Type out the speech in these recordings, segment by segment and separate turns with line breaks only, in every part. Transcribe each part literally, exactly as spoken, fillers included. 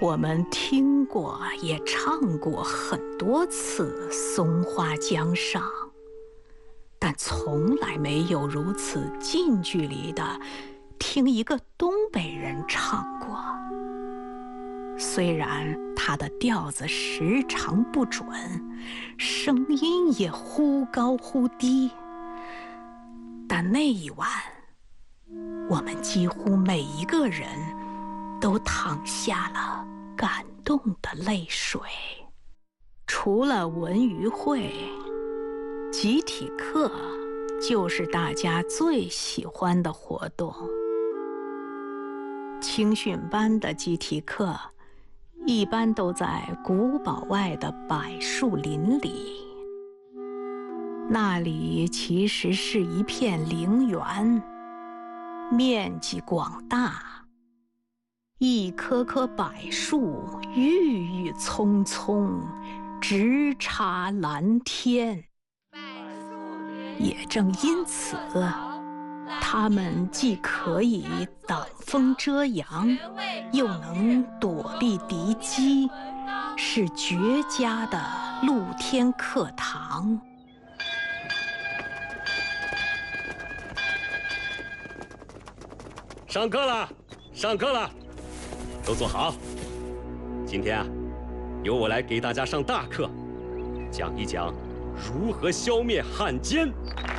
我们听过也唱过很多次《松花江上》，但从来没有如此近距离的听一个东北人唱过。虽然他的调子时常不准，声音也忽高忽低，但那一晚，我们几乎每一个人都淌下了感动的泪水。除了文娱会，集体课就是大家最喜欢的活动。青训班的集体课一般都在古堡外的柏树林里，那里其实是一片陵园，面积广大，一棵棵柏树郁郁葱葱，直插蓝天。也正因此，它们既可以挡风遮阳，又能躲避敌机，是绝佳的露天课堂。
上课了，上课了，都坐好。今天啊，由我来给大家上大课，讲一讲如何消灭汉奸。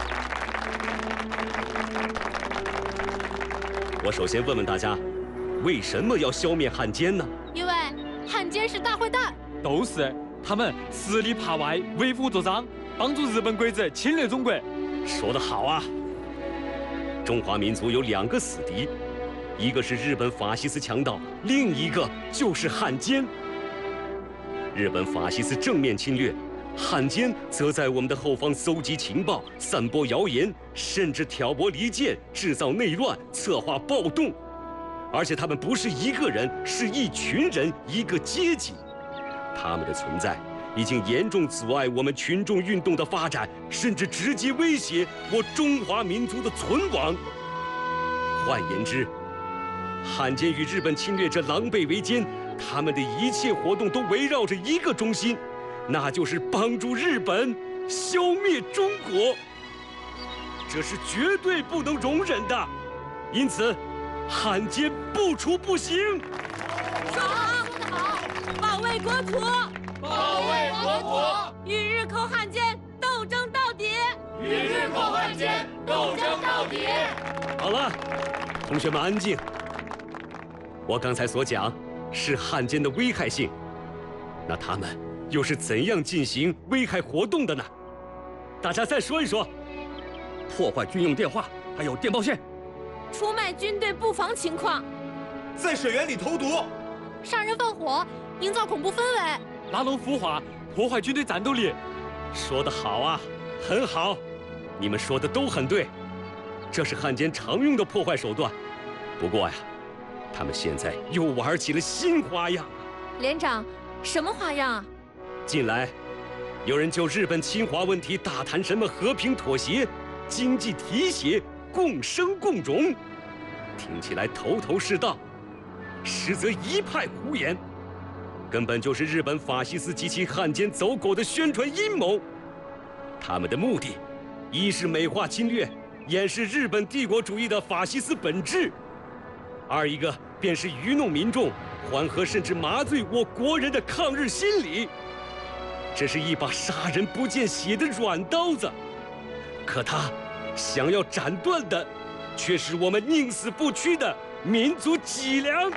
我首先问问大家，为什么要消灭汉奸呢？
因为汉奸是大坏蛋，
都是他们实力扒外，为虎作伥，帮助日本鬼子侵略中国。
说得好啊！中华民族有两个死敌，一个是日本法西斯强盗，另一个就是汉奸。日本法西斯正面侵略，汉奸则在我们的后方搜集情报、散播谣言，甚至挑拨离间、制造内乱、策划暴动。而且他们不是一个人，是一群人，一个阶级。他们的存在已经严重阻碍我们群众运动的发展，甚至直接威胁我中华民族的存亡。换言之，汉奸与日本侵略者狼狈为奸，他们的一切活动都围绕着一个中心，那就是帮助日本消灭中国。这是绝对不能容忍的，因此，汉奸不除不行。
说得好，说得好，保卫国土，
保卫国土，
与日寇汉奸斗争到底，
与日寇汉奸斗争到底。
好了，同学们安静。我刚才所讲是汉奸的危害性，那他们又是怎样进行危害活动的呢？大家再说一说。
破坏军用电话，还有电报线，
出卖军队布防情况，
在水源里投毒，
杀人放火，营造恐怖氛围，
拉拢孵化，破坏军队战斗力。
说得好啊，很好，你们说的都很对，这是汉奸常用的破坏手段。不过呀，他们现在又玩起了新花样。
连长，什么花样啊？
近来，有人就日本侵华问题大谈什么和平妥协、经济提携、共生共荣，听起来头头是道，实则一派胡言，根本就是日本法西斯及其汉奸走狗的宣传阴谋。他们的目的，一是美化侵略，掩饰日本帝国主义的法西斯本质；二一个便是愚弄民众，缓和甚至麻醉我国人的抗日心理。这是一把杀人不见血的软刀子，可他想要斩断的，却是我们宁死不屈的民族脊梁。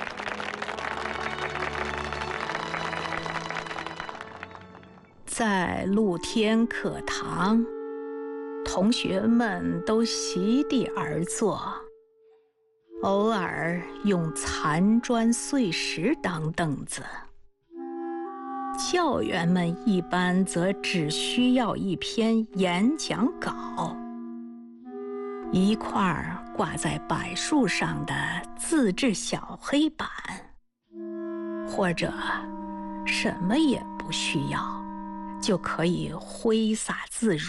在露天课堂，同学们都席地而坐，偶尔用残砖碎石当凳子。教员们一般则只需要一篇演讲稿，一块挂在柏树上的自制小黑板，或者什么也不需要，就可以挥洒自如。